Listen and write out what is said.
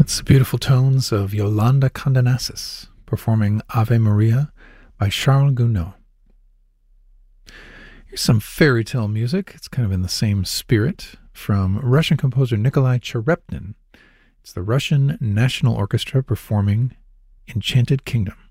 That's the beautiful tones of Yolanda Condenasis performing Ave Maria by Charles Gounod. Here's some fairy tale music. It's kind of in the same spirit from Russian composer Nikolai Cherepnin. It's the Russian National Orchestra performing Enchanted Kingdom.